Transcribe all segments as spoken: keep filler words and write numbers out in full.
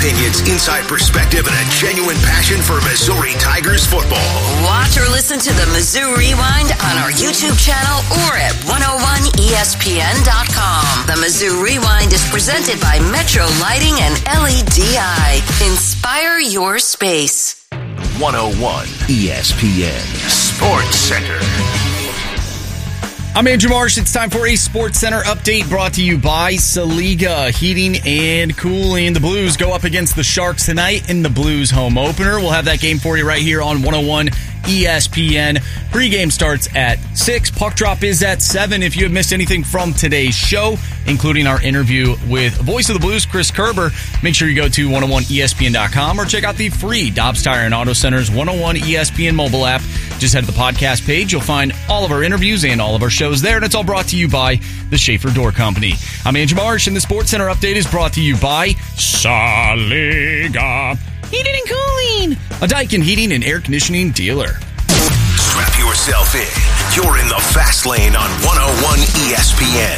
opinions, inside perspective, and a genuine passion for Missouri Tigers football. Watch or listen to the Mizzou Rewind on our YouTube channel or at one oh one E S P N dot com. The Mizzou Rewind is presented by Metro Lighting and L E D I. Inspire your space. one oh one E S P N Sports Center. I'm Andrew Marsh. It's time for a Sports Center update brought to you by Saliga Heating and Cooling. The Blues go up against the Sharks tonight in the Blues home opener. We'll have that game for you right here on one oh one E S P N. Pregame starts at six. Puck drop is at seven. If you have missed anything from today's show, including our interview with Voice of the Blues, Chris Kerber, make sure you go to one oh one E S P N dot com or check out the free Dobbs Tire and Auto Center's one oh one E S P N mobile app. Just head to the podcast page. You'll find all of our interviews and all of our shows there, and it's all brought to you by the Schaefer Door Company. I'm Andrew Marsh, and the Sports Center update is brought to you by Saliga Heating and Cooling, a Daikin heating and air conditioning dealer. Strap yourself in. You're in the fast lane on one oh one E S P N.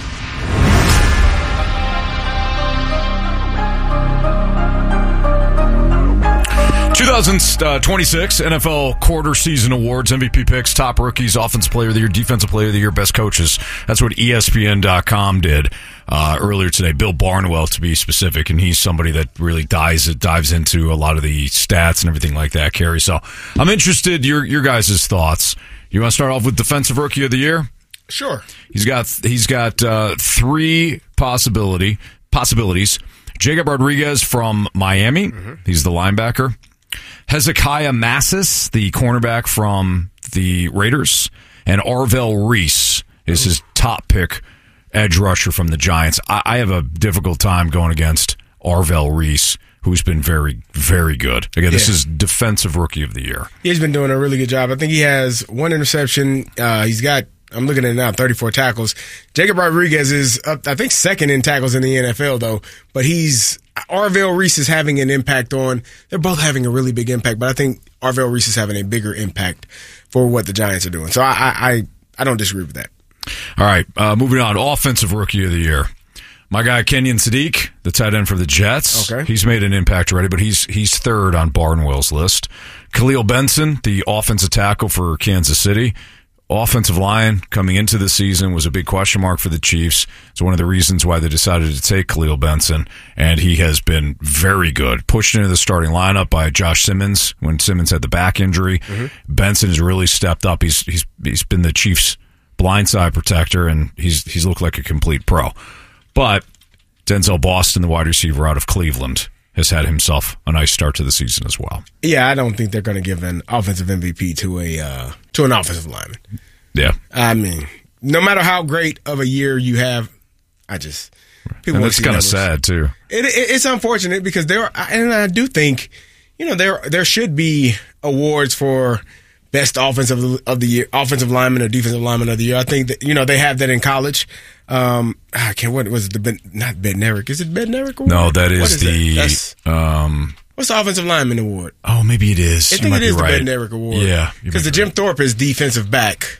twenty twenty-six N F L quarter season awards, M V P picks, top rookies, offensive player of the year, defensive player of the year, best coaches. That's what E S P N dot com did uh, earlier today. Bill Barnwell, to be specific, and he's somebody that really dives dives into a lot of the stats and everything like that, Kerry. So I'm interested your your guys' thoughts. You want to start off with defensive rookie of the year? Sure. He's got he's got uh, three possibility possibilities. Jacob Rodriguez from Miami. Mm-hmm. He's the linebacker. Hezekiah Massis, the cornerback from the Raiders, and Arvell Reese is his top pick edge rusher from the Giants. I, I have a difficult time going against Arvell Reese, who's been very, very good. Again, this yeah. is defensive rookie of the year. He's been doing a really good job. I think he has one interception. Uh, he's got, I'm looking at it now, thirty-four tackles. Jacob Rodriguez is up, I think, second in tackles in the N F L, though. But he's Arvell Reese is having an impact on. They're both having a really big impact, but I think Arvell Reese is having a bigger impact for what the Giants are doing. So I I, I don't disagree with that. All right, uh, moving on. Offensive rookie of the year. My guy Kenyon Sadiq, the tight end for the Jets. Okay. He's made an impact already, but he's he's third on Barnwell's list. Khalil Benson, the offensive tackle for Kansas City. Offensive line coming into the season was a big question mark for the Chiefs. It's one of the reasons why they decided to take Khalil Benson, and he has been very good. Pushed into the starting lineup by Josh Simmons when Simmons had the back injury. Mm-hmm. Benson has really stepped up. He's he's he's been the Chiefs' blindside protector, and he's he's looked like a complete pro. But Denzel Boston, the wide receiver out of Cleveland, has had himself a nice start to the season as well. Yeah, I don't think they're going to give an offensive M V P to a uh, to an offensive lineman. Yeah. I mean, no matter how great of a year you have, I just people. And it's kind of sad too. It, it, it's unfortunate because there, are, and I do think, you know, there there should be awards for best offensive of the year, offensive lineman or defensive lineman of the year. I think that, you know, they have that in college. Um, I can't. What was it? The ben, not Bednarik? Is it Bednarik award? No, that is, is the. That? Um, What's the offensive lineman award? Oh, maybe it is. I think you might it is be the right. Bednarik award. Yeah, because the Jim right. Thorpe is defensive back.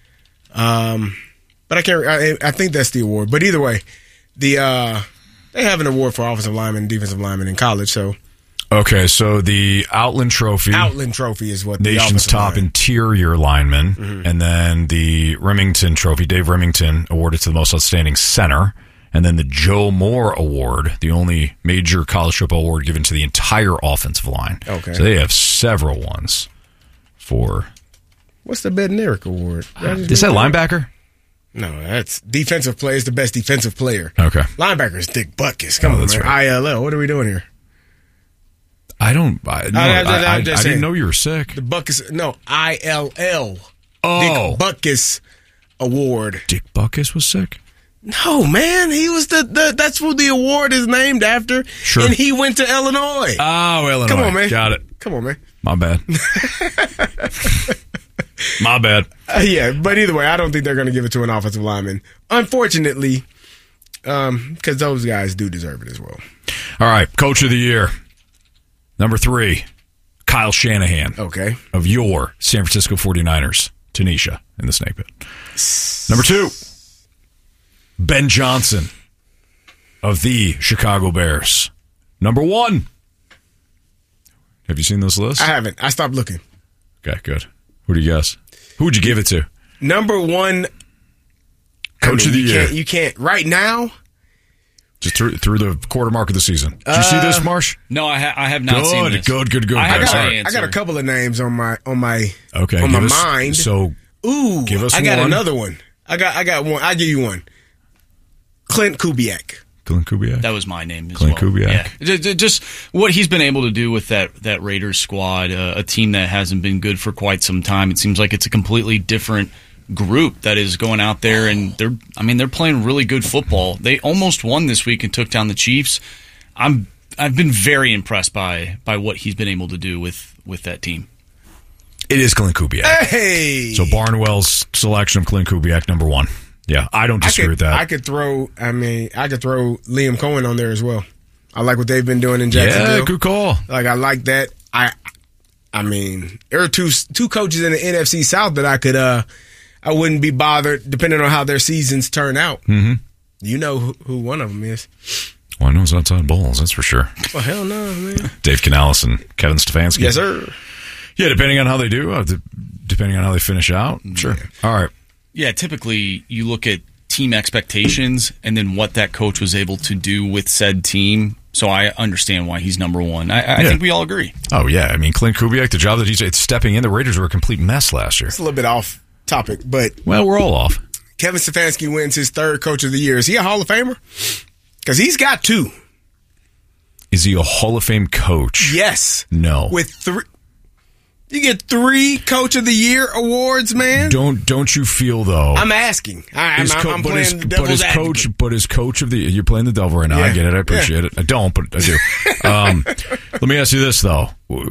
Um, but I can't. I, I think that's the award. But either way, the uh, they have an award for offensive lineman and defensive lineman in college. So. Okay, so the Outland Trophy. Outland Trophy is what nation's the top line. interior lineman, mm-hmm. and then the Remington Trophy, Dave Remington, awarded to the most outstanding center, and then the Joe Moore Award, the only major college football award given to the entire offensive line. Okay, so they have several ones for. What's the Bednarik Award? Uh, is that linebacker? No, that's defensive player is the best defensive player. Okay, linebacker is Dick Butkus. Come oh, on, that's man. right. I L L. What are we doing here? I don't. I, no, I, I, I, I didn't know you were sick. The Butkus, no, I L L. Oh, Dick Butkus Award. Dick Butkus was sick. No, man, he was the, the that's what the award is named after. Sure, and he went to Illinois. Oh, Illinois. Come on, man. Got it. Come on, man. My bad. My bad. Uh, yeah, but either way, I don't think they're going to give it to an offensive lineman. Unfortunately, um, because those guys do deserve it as well. All right, Coach of the Year. Number three, Kyle Shanahan. Okay. Of your San Francisco forty-niners, Tanisha in the Snake Pit. Number two, Ben Johnson of the Chicago Bears, Number one. Have you seen this list? I haven't. I stopped looking. Okay, good. Who do you guess? Who would you give it to? Number one. Coach I mean, of the you year. Can't, you can't. Right now. Just through, through the quarter mark of the season. Did you see this, Marsh? No, I, ha- I have not Good, seen this. good, good, good. I, have guys. got All an right. answer. I got a couple of names on my on my Okay, on my give us- mind. So, Ooh, give us I got one. another one. I got I got one. I'll give you one. Clint Kubiak. Clint Kubiak. That was my name as Clint well. Kubiak. Yeah. J- j- Just what he's been able to do with that, that Raiders squad, uh, a team that hasn't been good for quite some time. It seems like it's a completely different group that is going out there, and they're I mean they're playing really good football. They almost won this week and took down the Chiefs. I'm I've been very impressed by by what he's been able to do with, with that team. It is Clint Kubiak. Hey. So Barnwell's selection of Clint Kubiak, number one. Yeah, I don't I disagree could, with that. I could throw. I mean, I could throw Liam Cohen on there as well. I like what they've been doing in Jacksonville. Yeah, good call. Like I like that. I, I mean, there are two two coaches in the N F C South that I could. uh I wouldn't be bothered depending on how their seasons turn out. Mm-hmm. You know who, who one of them is. Well, I know it's outside bowls, that's for sure. Oh hell no, man. Dave Canales and Kevin Stefanski. Yes, sir. Yeah, depending on how they do, uh, d- depending on how they finish out. Sure. Yeah. All right. Yeah, typically you look at team expectations and then what that coach was able to do with said team. So I understand why he's number one. I, I Yeah. think we all agree. Oh, yeah. I mean, Clint Kubiak, the job that he's it's stepping in, the Raiders were a complete mess last year. It's a little bit off topic, but Well, we're all off. Kevin Stefanski wins his third Coach of the Year. Is he a Hall of Famer? Because he's got two. Is he a Hall of Fame coach? Yes. No. With three. You get three Coach of the Year awards, man. Don't don't you feel though? I'm asking. I, I'm, his co- I'm but playing his, the but devil's his advocate. coach, but his coach of the you're playing the devil right now. I Yeah. get it. I appreciate it. I don't, but I do. Um, let me ask you this though: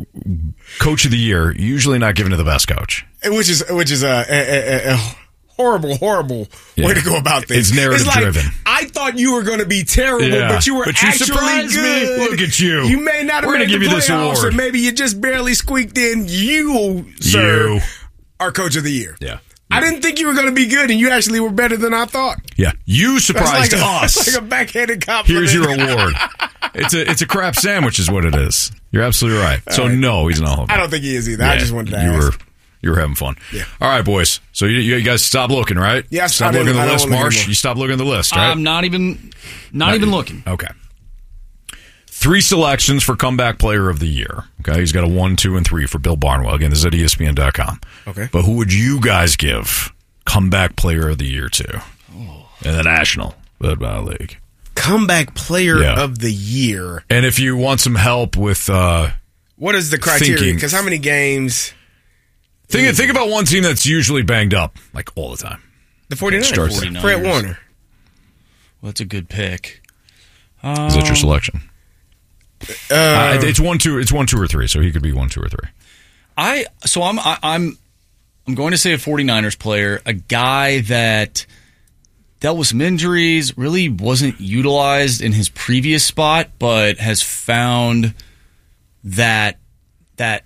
Coach of the Year usually not given to the best coach. which is which is a, a, a, a horrible, horrible Yeah. way to go about this. It's narrative like, driven. I thought you were going to be terrible, Yeah. but you were But you actually surprised me. good. Look at you. You may not have We're gonna made give the you this playoffs, award. or maybe you just barely squeaked in. You, sir, You. are Coach of the Year. Yeah. I didn't think you were going to be good, and you actually were better than I thought. Yeah, you That's surprised like a, us. That's like a backhanded compliment. Here's your award. It's a it's a crap sandwich, is what it is. You're absolutely right. So right. no, he's not. Hall of I Fame. don't think he is either. I Yeah, just wanted to you ask. were you were having fun. Yeah. All right, boys. So you, you guys stop looking, right? Yeah, I- Stop I didn't- looking at I the don't list, wanna look Marsh. anymore. You stop looking at the list, right? I'm not even not even looking. Okay. Three selections for comeback player of the year. Okay, he's got a one, two, and three for Bill Barnwell. Again, this is at E S P N dot com. Okay. But who would you guys give comeback player of the year to in the National Football League? Comeback player Yeah. of the year. And if you want some help with uh, What is the criteria? Thinking. Because how many games? think think about one team that's usually banged up like all the time. The 49ers. Start there. Fred 49ers. Warner. Well, that's a good pick. Is that your selection? Uh, Uh, it's one, two. It's one, two, or three. So he could be one, two, or three. I so I'm I, I'm I'm going to say a 49ers player, a guy that dealt with some injuries, really wasn't utilized in his previous spot, but has found that that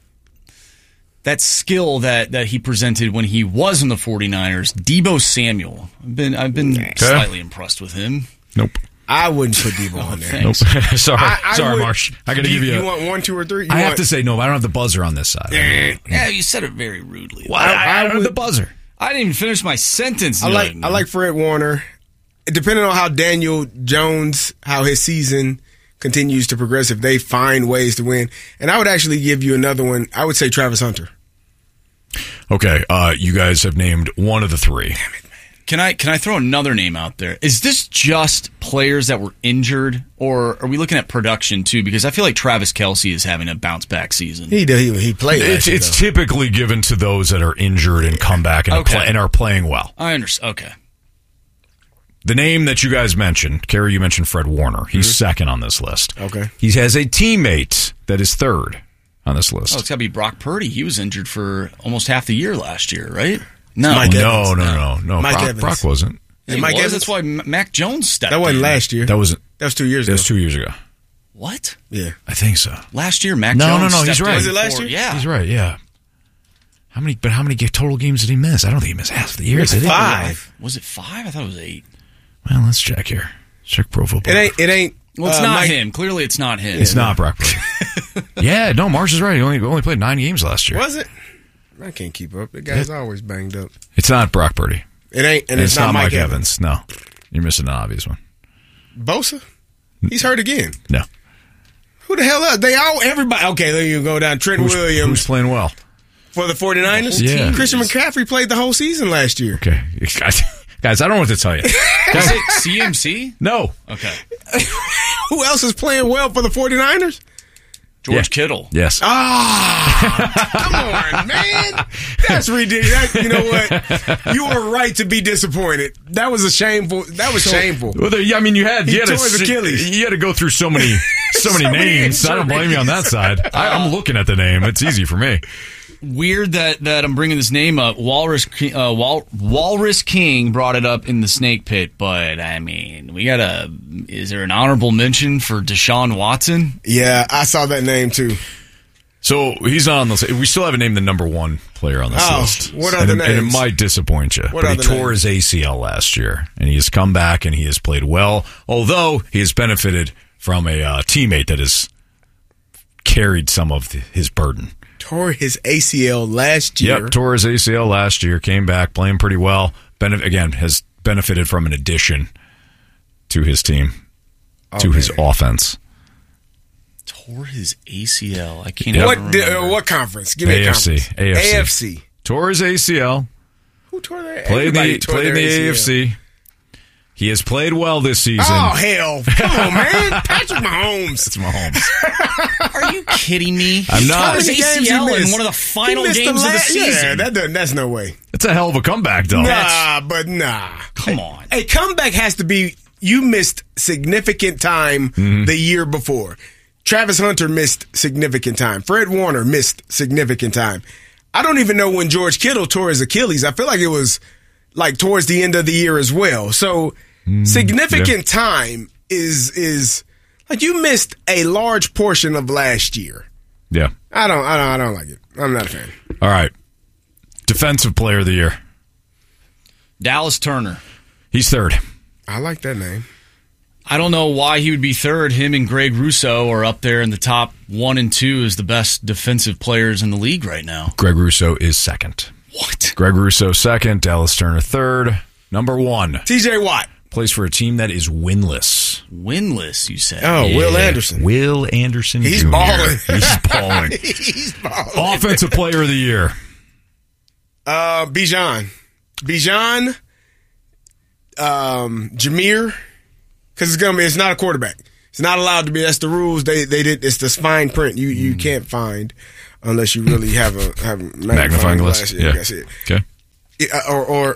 that skill that, that he presented when he was in the 49ers. Debo Samuel. I've been I've been slightly impressed with him. Nope. I wouldn't put Debo on there. thanks. Nope. sorry, I, I sorry, would- Marsh. I got to do give you. You a, want one, two, or three? You I have want- to say no. But I don't have the buzzer on this side. Yeah, you said it very rudely. I, I don't have would- the buzzer. I didn't even finish my sentence. I like Newton. I like Fred Warner. Depending on how Daniel Jones, how his season continues to progress, if they find ways to win, and I would actually give you another one. I would say Travis Hunter. Okay, uh, you guys have named one of the three. Can I can I throw another name out there? Is this just players that were injured, or are we looking at production too? Because I feel like Travis Kelce is having a bounce back season. He did. He, he played. It's, last year, it's though. typically given to those that are injured and come back and, Okay. are, play, and are playing well. I understand. Okay. The name that you guys mentioned, Kerry, you mentioned Fred Warner. He's second on this list. Okay. He has a teammate that is third on this list. Oh, it's got to be Brock Purdy. He was injured for almost half the year last year, right? No, Mike no, Evans. no, no, no. Mike Brock, Evans. Brock wasn't. He Mike was. Evans? That's why M- Mac Jones stepped. That wasn't in. last year. That was That was two years that ago. was two years ago. What? Yeah. I think so. Last year, Mac No, Jones. no, no, he's stepped right. in Was it last for- year? Yeah, He's right. Yeah. How many? But how many total games did he miss? I don't think he missed half the year. It's Did he? five. Was it five? I thought it was eight. Well, let's check here. Check Pro Football. It ain't. It ain't. Well, it's Uh, not Mike- him. Clearly, it's not him. It's not Brock Purdy. Yeah, no, Marsh is right. He only only played nine games last year. Was it? I can't keep up. The guy's always banged up. It's not Brock Purdy. It ain't, and, And it's, not, Mike Evans. Evans. No, you're missing an obvious one. Bosa? He's hurt again. No. Who the hell else? They all, everybody. Okay, there you go down. Trent Who's, Williams who's playing well? for the 49ers. Yeah. Christian McCaffrey played the whole season last year. Okay, guys, guys, I don't know what to tell you. Is it C M C? No. Okay. Who else is playing well for the 49ers? George Yeah. Kittle. Yes. Ah, come on, man. That's ridiculous. That, you know what? You were right to be disappointed. That was a shameful. That was shameful. Well, there, yeah, I mean, you had He you had, tore to, his Achilles. you had to go through so many so many So many names. I don't blame you on that side. I, I'm looking at the name. It's easy for me. Weird that, that I'm bringing this name up. Walrus Ki- uh, Wal- Walrus King brought it up in the Snake Pit, but I mean, we got a. Is there an honorable mention for Deshaun Watson? Yeah, I saw that name too. So he's not on the list. We still haven't named the number one player on this Oh, list. what and, other it- and it names? might disappoint you. What but he other tore names? his A C L last year, and he has come back and he has played well. Although he has benefited from a uh, teammate that has carried some of the, his burden. Tore his A C L last year. Yep, tore his A C L last year, came back, playing pretty well. Benef- again, has benefited from an addition to his team, to Okay. his offense. Tore his A C L. I can't Yep. even What? di- remember. uh, what conference? Give me A a F C, conference. A F C. A F C. Tore his A C L, Who tore that? played in Everybody the, tore played in their the A C L. A F C. He has played well this season. Oh hell! Come on, man. Patrick Mahomes. It's Mahomes. Are you kidding me? I'm He not. tore How his many A games C L he in missed? one of the He final missed games of the la- season. Yeah, that doesn't, that's no way. It's a hell of a comeback, though. Nah, but nah. Come on. A comeback has to be. You missed significant time Mm-hmm. the year before. Travis Hunter missed significant time. Fred Warner missed significant time. I don't even know when George Kittle tore his Achilles. I feel like it was like towards the end of the year as well. So significant yeah. time is is like you missed a large portion of last year. Yeah. I don't I don't I don't like it. I'm not a fan. All right. Defensive player of the year. Dallas Turner. He's third. I like that name. I don't know why he would be third. Him and Greg Rousseau are up there in the top one and two as the best defensive players in the league right now. Greg Rousseau is second. What? Greg Rousseau second. Dallas Turner third. Number one. T J Watt. Plays for a team that is winless. Winless, you said. Oh, Will Yeah. Anderson. Will Anderson He's Junior balling. He's balling. He's balling. Offensive player of the year. Uh, Bijan. Bijan, um, Jameer, because it's gonna be. It's not a quarterback. It's not allowed to be. That's the rules. They they did. It's the fine print. You you can't find unless you really have a have a magnifying, Magnifying glass. glass. Yeah. That's it. Okay. Yeah, Or or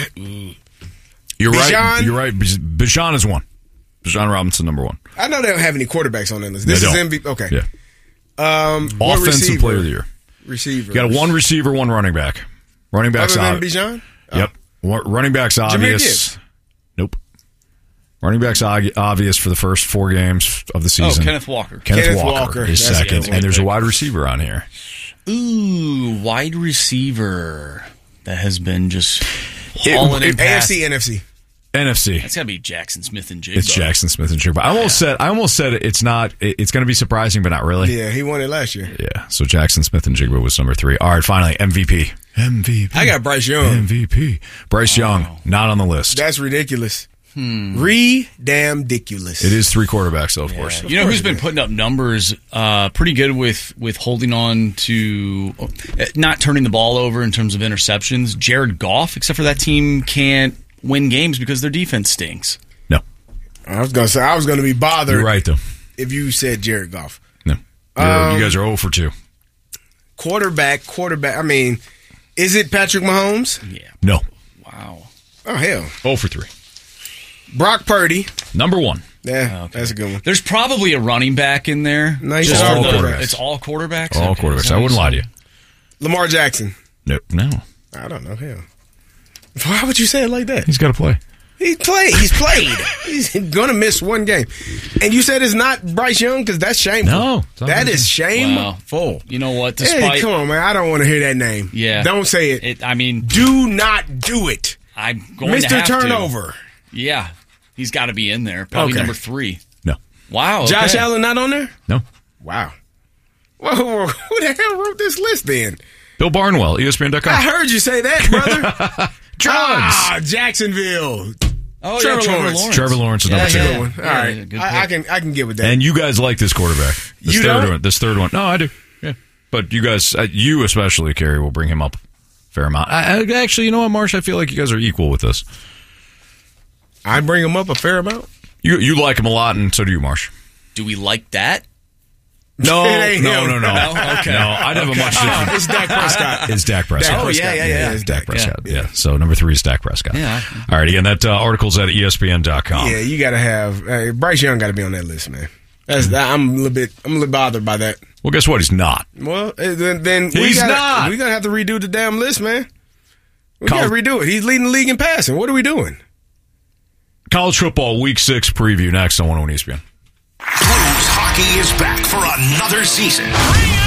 You're right. Bijan? You're right. Bij- Bijan is one. Bijan Robinson, number one. I know they don't have any quarterbacks on that list. This They is don't. M V P. Okay. Yeah. Um, what Offensive receiver? player of the year. Receiver. You got one receiver, one running back. Running back's other than ob- Bijan. Yep. Wa- Running back's obvious. Gibbs. Nope. Running back's og- obvious for the first four games of the Oh, season. Kenneth Walker. Kenneth, Kenneth Walker, Walker. is That's a second, good and there's a pick. wide receiver on here. Ooh, wide receiver that has been just It- hauling it- in past. A F C, N F C. N F C. That's got to be Jackson Smith and Jigba. It's Jackson Smith and Jigba. I almost said. I almost said it's not. it- It's going to be surprising, but not really. Yeah, he won it last year. Yeah. So Jackson Smith and Jigba was number three. All right. Finally, M V P. M V P. I got Bryce Young. M V P. Bryce Young, not on the list. That's ridiculous. Re-damn-diculous. It is three quarterbacks, though, of course. You know who's been putting up numbers uh, pretty good with, with holding on to uh, not turning the ball over in terms of interceptions? Jared Goff, except for that team can't win games because their defense stinks. No. I was gonna say I was gonna be bothered You're right, though. if you said Jared Goff. No. You're- Um, you guys are zero for two. Quarterback, quarterback. I mean, is it Patrick Mahomes? Yeah. No. Wow. Oh hell, zero for three. Brock Purdy. Number one. Yeah, that's a good one. There's probably a running back in there. Nice Just all for the- quarterbacks. It's all quarterbacks? All Okay, quarterbacks. is that I what wouldn't lie to you. Lamar Jackson. No. No. I don't know. Hell, why would you say it like that? He's got to play. He played. He's played. He's gonna miss one game. And you said it's not Bryce Young because that's shameful. No, it's not that Bryce is Wow. shameful. You know what? Hey, Despite come on, man. I don't want to hear that name. Yeah. Don't say it. it, I mean, Do not do it, I'm going Mister to have to. Turnover. Yeah, he's got to be in there. Probably Okay. number three. No. Wow. Okay. Josh Allen not on there? No. Wow. Whoa, whoa, who the hell wrote this list then? Bill Barnwell, E S P N dot com. I heard you say that, brother. Drugs. Ah, Jacksonville. Oh, Trevor yeah, Trevor Lawrence. Lawrence. Trevor Lawrence is Yeah, number two. yeah, Good one. yeah. All right, Yeah, good I, I pick. can I can get with that. And you guys like this quarterback. This You third don't? one. This third one. No, I do. Yeah. But you guys, uh, you especially, Kerry, will bring him up a fair amount. I, I, actually, you know what, Marsh? I feel like you guys are equal with this. I bring him up a fair amount. You you like him a lot, and so do you, Marsh. Do we like that? No, It ain't no, him. no, no. No? Okay. No, I'd have a much different. It's Dak Prescott. It's Dak Prescott. Dak Oh, yeah, yeah, yeah. it's Dak Prescott. Yeah. Yeah. So number three is Dak Prescott. Yeah. All right. Again, that uh, article's at E S P N dot com. Yeah, you got to have uh, Bryce Young. Got to be on that list, man. That's Mm-hmm. I'm a little bit. I'm a little bothered by that. Well, guess what? He's not. Well, uh, then, then we He's gotta, not. We're gonna have to redo the damn list, man. We Col- gotta redo it. He's leading the league in passing. What are we doing? College football week six preview next on one oh one E S P N. Blues hockey is back for another season.